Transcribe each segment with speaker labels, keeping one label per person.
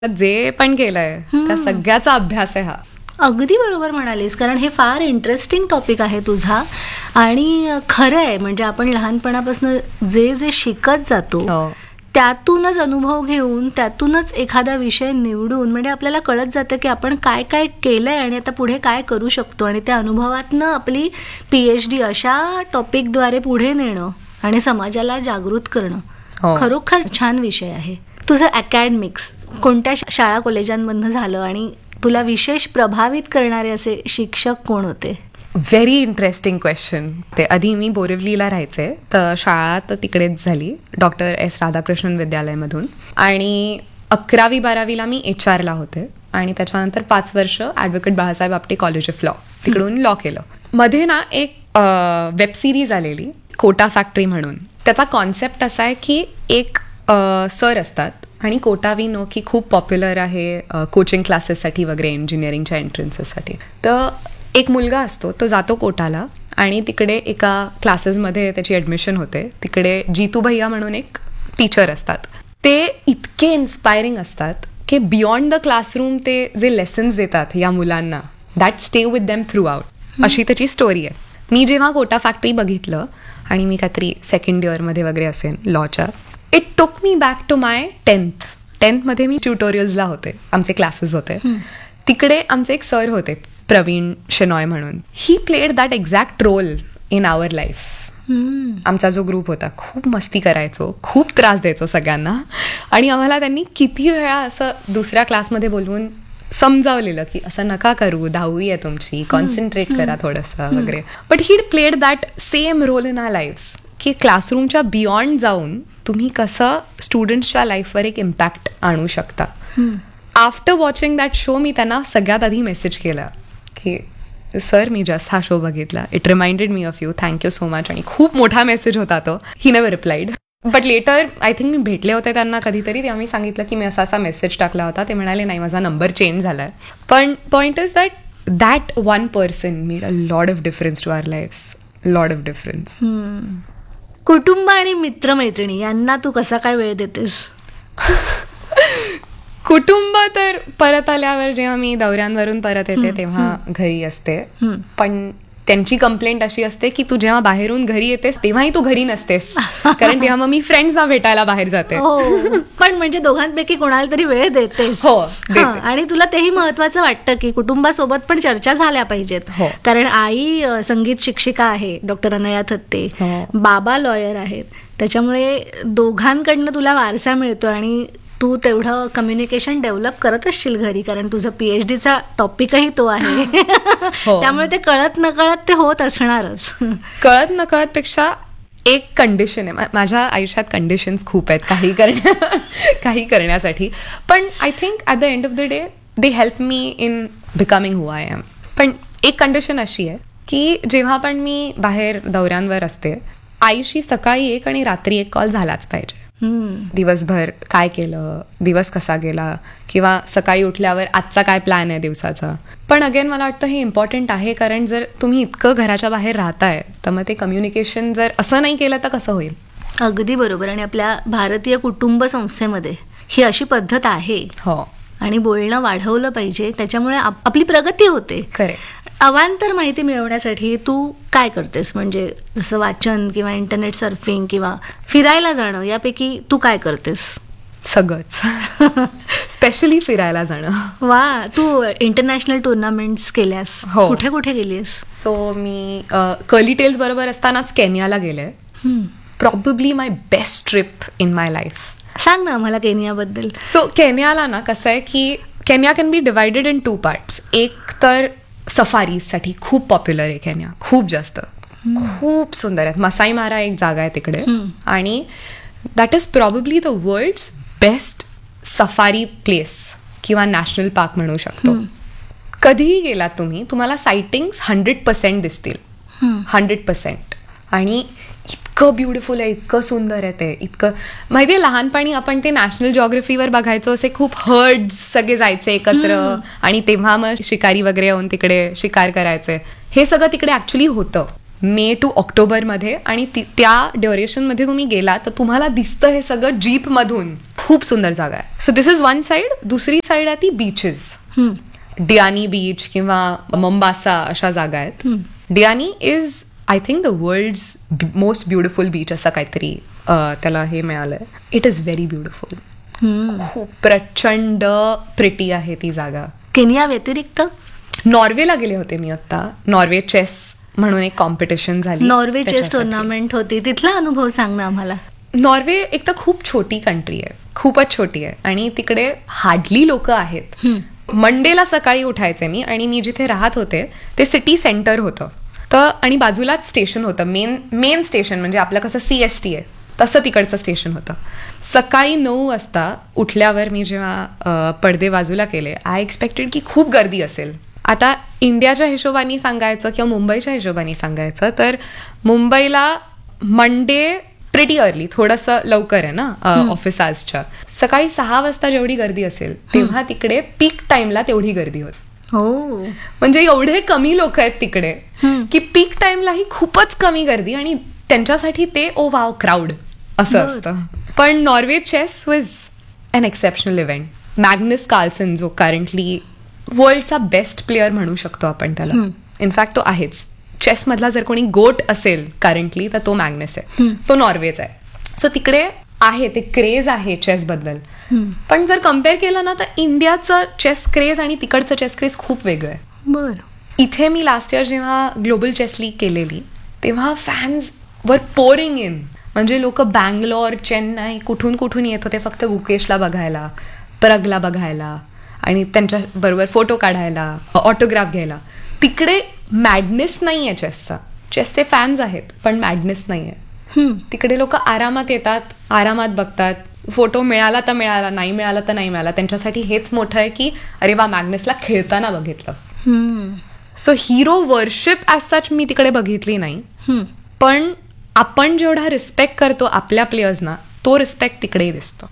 Speaker 1: जे पण केलंय त्या सगळ्याचा अभ्यास आहे हा.
Speaker 2: अगदी बरोबर म्हणालीस, कारण हे फार इंटरेस्टिंग टॉपिक आहे तुझा. आणि खरं आहे, म्हणजे आपण लहानपणापासून जे जे शिकत जातो त्यातूनच अनुभव घेऊन त्यातूनच एखादा विषय निवडून म्हणजे आपल्याला कळत जातं की आपण काय काय केलंय आणि आता पुढे काय करू शकतो. आणि त्या अनुभवातनं आपली PhD अशा टॉपिकद्वारे पुढे नेणं आणि समाजाला जागृत करणं खरोखर छान विषय आहे. तुझं अकॅडमिक्स कोणत्या शाळा कॉलेजांमधनं झालं आणि तुला विशेष प्रभावित करणारे असे शिक्षक कोण होते?
Speaker 1: Very interesting question. ते आधी मी बोरिवलीला राहायचे, तर शाळा तर तिकडेच झाली डॉक्टर S राधाकृष्णन विद्यालयमधून. आणि 11वी-12वीला मी HR होते आणि त्याच्यानंतर 5 वर्ष advocate Balasaheb Apte college of law तिकडून लॉ केलं. मध्ये ना एक वेब सिरीज आलेली कोटा फॅक्टरी म्हणून. त्याचा कॉन्सेप्ट असा आहे की एक सर असतात आणि कोटा वी नो की खूप पॉप्युलर आहे कोचिंग क्लासेससाठी वगैरे इंजिनिअरिंगच्या एंट्रन्सेससाठी. तर एक मुलगा असतो, तो जातो कोटाला आणि तिकडे एका क्लासेसमध्ये त्याची ॲडमिशन होते. तिकडे जीतू भैया म्हणून एक टीचर असतात. ते इतके इन्स्पायरिंग असतात की बियॉन्ड द क्लासरूम ते जे लेसन्स देतात या मुलांना, that stay with them through out, अशी त्याची स्टोरी आहे. मी जेव्हा कोटा फॅक्टरी बघितलं आणि मी काहीतरी 2nd इयरमध्ये वगैरे असेल लॉच्या, it took me back to my 10th मी ट्युटोरियल्सला होते, आमचे क्लासेस होते. तिकडे आमचे एक सर होते प्रवीण शेनॉय म्हणून. He played that exact role in our life. आमचा जो ग्रुप होता खूप मस्ती करायचो, खूप त्रास द्यायचो सगळ्यांना. आणि आम्हाला त्यांनी किती वेळा असं दुसऱ्या क्लासमध्ये बोलवून समजावलेलं की असं नका करू, 10वी आहे तुमची, कॉन्सन्ट्रेट करा थोडंसं वगैरे. But he played that same role in our life की क्लासरूमच्या बियॉन्ड जाऊन तुम्ही कसं स्टुडंट्सच्या लाईफवर एक इम्पॅक्ट आणू शकता. आफ्टर वॉचिंग दॅट शो मी त्यांना सगळ्यात आधी मेसेज केला की सर, मी जस्ट हा शो बघितला, it reminded me of you, thank you so much. आणि खूप मोठा मेसेज होता तो. ही never replied. But later I think मी भेटले होते त्यांना कधीतरी, तेव्हा मी सांगितलं की मी असा मेसेज टाकला होता. ते म्हणाले नाही, माझा नंबर चेंज झाला आहे. पण point is that one person made a lot of difference to our lives, lot of difference.
Speaker 2: कुटुंब आणि मित्रमैत्रिणी यांना तू कसा काय वेळ देतेस?
Speaker 1: कुटुंब तर परत आल्यावर जेव्हा मी दौऱ्यांवरून परत येते तेव्हा घरी असते. पण त्यांची कंप्लेंट अशी असते की तू जेव्हा बाहेरून घरी येतेस तेव्हाही तू घरी नसतेस, कारण तेव्हा मग मी फ्रेंड्सना भेटायला बाहेर जाते.
Speaker 2: पण म्हणजे दोघांपैकी कोणाला तरी वेळ देतेस.
Speaker 1: हो.
Speaker 2: आणि तुला तेही महत्वाचं वाटतं की कुटुंबासोबत पण चर्चा झाल्या पाहिजेत. कारण आई संगीत शिक्षिका आहे डॉक्टर अनया थत्ते, बाबा लॉयर आहेत, त्याच्यामुळे दोघांकडनं तुला वारसा मिळतो आणि तू तेवढं कम्युनिकेशन डेव्हलप करत असशील घरी, कारण तुझं PhDचा टॉपिकही तो आहे. त्यामुळे ते कळत नकळत ते होत असणारच.
Speaker 1: कळत नकळत पेक्षा एक कंडिशन आहे माझ्या आयुष्यात. कंडिशन्स खूप आहेत काही करण्यासाठी, पण I think at the end of the day they help me in becoming who I am. पण एक कंडिशन अशी आहे की जेव्हा पण मी बाहेर दौऱ्यांवर असते, आईशी सकाळी एक आणि रात्री एक कॉल झालाच पाहिजे. दिवसभर काय केलं, दिवस कसा गेला, किंवा सकाळी उठल्यावर आजचा काय प्लॅन आहे दिवसाचा. पण अगेन मला वाटतं हे इम्पॉर्टंट आहे, कारण जर तुम्ही इतकं घराच्या बाहेर राहताय तर मग ते कम्युनिकेशन जर असं नाही केलं तर कसं होईल?
Speaker 2: अगदी बरोबर. आणि आपल्या भारतीय कुटुंब संस्थेमध्ये ही अशी पद्धत आहे.
Speaker 1: हो.
Speaker 2: आणि बोलणं वाढवलं पाहिजे, त्याच्यामुळे आपली प्रगती होते.
Speaker 1: खरे.
Speaker 2: अवांतर माहिती मिळवण्यासाठी तू काय करतेस? म्हणजे जसं वाचन किंवा इंटरनेट सर्फिंग किंवा फिरायला जाणं, यापैकी तू काय करतेस?
Speaker 1: सगळंच. स्पेशली फिरायला जाणं.
Speaker 2: वा, तू इंटरनॅशनल टुर्नामेंट्स केल्यास?
Speaker 1: हो.
Speaker 2: कुठे कुठे गेलीस?
Speaker 1: सो मी कर्ली टेल्स बरोबर असतानाच केनियाला गेले. Probably my best trip in my life.
Speaker 2: सांग ना आम्हाला केनियाबद्दल.
Speaker 1: सो केनियाला ना कसं आहे की Kenya can be divided in 2 parts. एक तर सफारीसाठी खूप पॉप्युलर आहे केनिया, खूप जास्त, खूप सुंदर आहेत. मसाई मारा एक जागा आहे तिकडे, आणि that is probably the world's best safari place किंवा नॅशनल पार्क म्हणू शकतो. कधीही गेलात तुम्ही, तुम्हाला सायटिंग्स 100% दिसतील. 100%. आणि इतकं ब्युटिफुल आहे, इतकं सुंदर आहे ते. इतकं माहिती आहे, लहानपणी आपण ते नॅशनल जिओग्राफीवर बघायचो, असे खूप हर्ड्स सगळे जायचे एकत्र, आणि तेव्हा मग शिकारी वगैरे येऊन तिकडे शिकार करायचे. हे सगळं तिकडे ऍक्च्युली होतं. मे टू ऑक्टोबरमध्ये, आणि त्या ड्युरेशनमध्ये तुम्ही गेला तर तुम्हाला दिसतं हे सगळं जीपमधून. खूप सुंदर जागा आहे. So this is one side. दुसरी साईड आहे ती बीचेस. डियानी बीच किंवा मंबासा अशा जागा आहेत. डियानी is I think the world's most beautiful beach असं काहीतरी त्याला हे मिळालंय. It is very beautiful. खूप प्रचंड प्रिटी आहे ती जागा.
Speaker 2: केनिया व्यतिरिक्त
Speaker 1: नॉर्वेला गेले होते मी आता. नॉर्वे चेस म्हणून एक कॉम्पिटिशन झाली.
Speaker 2: नॉर्वे चेस टुर्नामेंट होती. तिथला अनुभव सांग ना आम्हाला.
Speaker 1: नॉर्वे एक तर खूप छोटी कंट्री आहे, खूपच छोटी आहे, आणि तिकडे हार्डली लोक आहेत. मंडेला सकाळी उठायचे मी, आणि मी जिथे राहत होते ते सिटी सेंटर होतं तर, आणि बाजूलाच स्टेशन होतं. मेन स्टेशन म्हणजे आपलं कसं CST आहे तसं तिकडचं स्टेशन होतं. सकाळी 9 वाजता उठल्यावर मी जेव्हा पडदे बाजूला केले, आय एक्सपेक्टेड की खूप गर्दी असेल. आता इंडियाच्या हिशोबाने सांगायचं किंवा मुंबईच्या हिशोबाने सांगायचं तर मुंबईला मंडे प्रिटी अर्ली, थोडंसं लवकर आहे ना ऑफिस आवर्सच्या. सकाळी 6 वाजता जेवढी गर्दी असेल तेव्हा तिकडे पीक टाइमला तेवढी गर्दी होती. म्हणजे एवढे कमी लोक आहेत तिकडे की पीक टाइमलाही खूपच कमी गर्दी, आणि त्यांच्यासाठी ते ओ वाव क्राऊड असं असतं. पण Norway chess was an exceptional event. Magnus Carlsen जो करंटली वर्ल्डचा बेस्ट प्लेअर म्हणू शकतो आपण त्याला, इनफॅक्ट तो आहेच. चेस मधला जर कोणी गोट असेल करंटली तर तो मॅग्नस आहे, तो नॉर्वेचा आहे. सो तिकडे आहे ते क्रेज आहे चेस बद्दल. पण जर कम्पेअर केलं ना तर इंडियाचं चेस क्रेज आणि तिकडचं चेस क्रेज खूप वेगळं आहे.
Speaker 2: बरं.
Speaker 1: इथे मी लास्ट इयर जेव्हा ग्लोबल चेस लीग केलेली तेव्हा फॅन्स वर पोरिंग इन. म्हणजे लोक बँगलोर, चेन्नई, कुठून कुठून येत होते फक्त गुकेशला बघायला, प्रगला बघायला, आणि त्यांच्या बरोबर फोटो काढायला, ऑटोग्राफ घ्यायला. तिकडे मॅडनेस नाही आहे चेसचा. चेसचे फॅन्स आहेत पण मॅडनेस नाही आहे. तिकडे लोक आरामात येतात, आरामात बघतात. फोटो मिळाला तर मिळाला, नाही मिळाला तर नाही मिळाला. त्यांच्यासाठी हेच मोठं आहे की अरे वा, मॅग्नसला खेळताना बघितलं. So hero worship as such मी तिकडे बघितली नाही, पण आपण जेवढा रिस्पेक्ट करतो आपल्या प्लेयर्सना तो रिस्पेक्ट तिकडेही दिसतो.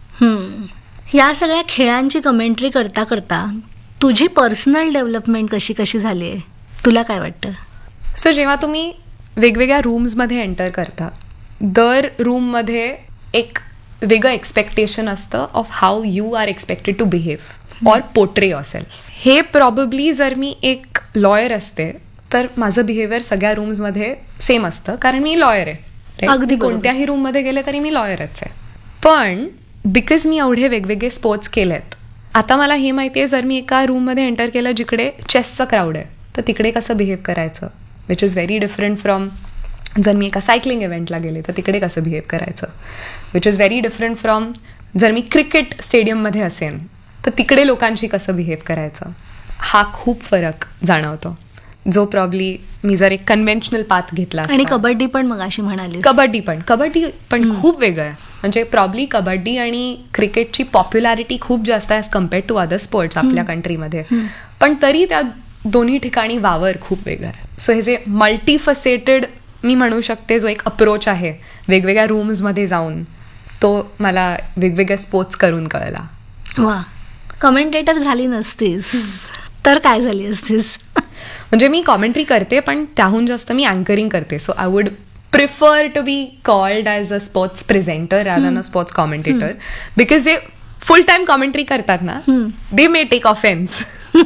Speaker 2: या सगळ्या खेळांची कमेंट्री करता करता तुझी पर्सनल डेव्हलपमेंट कशी कशी झाली आहे, तुला काय वाटतं?
Speaker 1: सो जेव्हा तुम्ही वेगवेगळ्या रूम्समध्ये एंटर करता, दर रूममध्ये एक वेगळं एक्सपेक्टेशन असतं of how you R expected to behave or portray yourself. हे प्रॉबेबली जर मी एक लॉयर असते तर माझं बिहेवियर सगळ्या रूम्समध्ये सेम असतं, कारण मी लॉयर आहे.
Speaker 2: अगदी
Speaker 1: कोणत्याही रूममध्ये गेले तरी मी लॉयरच आहे. पण बिकॉज मी एवढे वेगवेगळे स्पोर्ट्स केलेत, आता मला हे माहिती आहे जर मी एका रूममध्ये एंटर केलं जिकडे चेसचं क्राऊड आहे तर तिकडे कसं बिहेव करायचं, which is very different from जर मी एका सायकलिंग इव्हेंटला गेले तर तिकडे कसं बिहेव करायचं, which is very different from जर मी क्रिकेट स्टेडियममध्ये असेन तर तिकडे लोकांशी कसं बिहेव करायचं. हा खूप फरक जाणवतो, जो प्रॉब्ली मी जर एक कन्व्हेन्शनल पाथ घेतला.
Speaker 2: आणि कबड्डी पण मग अशी म्हणाली,
Speaker 1: कबड्डी पण खूप वेगळं आहे. म्हणजे प्रॉब्ली कबड्डी आणि क्रिकेटची पॉप्युलॅरिटी खूप जास्त आहे as compared to other sports आपल्या कंट्रीमध्ये, पण तरी त्या दोन्ही ठिकाणी वावर खूप वेगळा आहे. सो हे जे मल्टीफसेटेड मी म्हणू शकते जो एक अप्रोच आहे वेगवेगळ्या रूम्समध्ये जाऊन, तो मला वेगवेगळ्या स्पोर्ट्स करून कळला.
Speaker 2: वा. कमेंटेटर झाली नसतीस तर काय झाली असतीस?
Speaker 1: म्हणजे मी कॉमेंट्री करते पण त्याहून जास्त मी अँकरिंग करते. So I would prefer to be called as a sports presenter rather than a sports commentator, because जे फुल टाइम कॉमेंट्री करतात ना, दे मे टेक ऑफेन्स.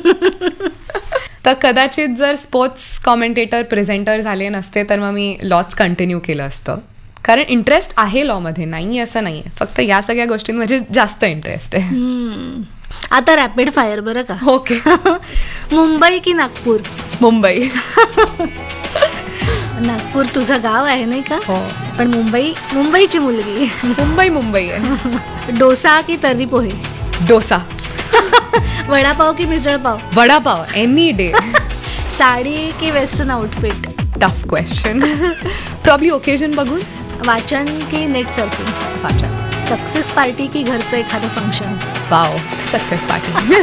Speaker 1: तर कदाचित जर स्पोर्ट्स कॉमेंटेटर प्रेझेंटर झाले नसते तर मग मी लॉच कंटिन्यू केलं असतं, कारण इंटरेस्ट आहे लॉमध्ये, नाही असं नाही आहे, फक्त या सगळ्या गोष्टींमध्ये जास्त इंटरेस्ट आहे.
Speaker 2: आता रॅपिड फायर बरं का?
Speaker 1: ओके.
Speaker 2: मुंबई की नागपूर?
Speaker 1: मुंबई.
Speaker 2: नागपूर तुझं गाव आहे नाही का?
Speaker 1: हो.
Speaker 2: पण मुंबईची मुलगी.
Speaker 1: मुंबई आहे.
Speaker 2: डोसा की तर्री पोहे?
Speaker 1: डोसा.
Speaker 2: वडापाव की मिसळपाव?
Speaker 1: Vada pav, any day.
Speaker 2: साडी की western outfit?
Speaker 1: Tough question. Probably occasion बघून.
Speaker 2: वाचन की नेट सर्फिंग?
Speaker 1: वाचन.
Speaker 2: सक्सेस पार्टी की घरचं एखादं फंक्शन?
Speaker 1: Wow, success party.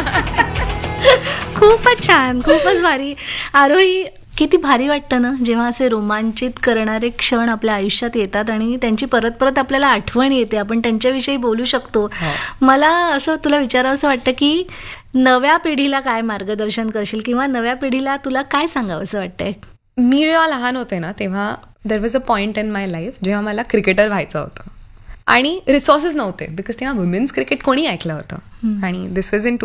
Speaker 2: खूपच छान, खूपच भारी. आरोही, किती भारी वाटतं ना जेव्हा असे रोमांचित करणारे क्षण आपल्या आयुष्यात येतात आणि त्यांची परत परत आपल्याला आठवण येते, आपण त्यांच्याविषयी बोलू शकतो. मला असं तुला विचारावं असं वाटतं की नव्या पिढीला काय मार्गदर्शन करशील किंवा नव्या पिढीला तुला काय सांगावं असं वाटतंय?
Speaker 1: मी जेव्हा लहान होते ना तेव्हा there was a point in my life जेव्हा मला क्रिकेटर व्हायचं होतं आणि रिसोर्सेस नव्हते बिकॉज तेव्हा वुमेन्स क्रिकेट कोणी ऐकलं होतं आणि दिस वॉज इन